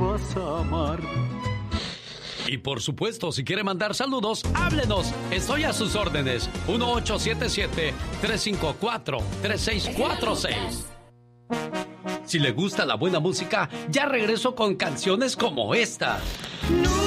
vas a amar. Y por supuesto, si quiere mandar saludos, háblenos. Estoy a sus órdenes. 1877-354-3646. Si le gusta la buena música, ya regreso con canciones como esta. No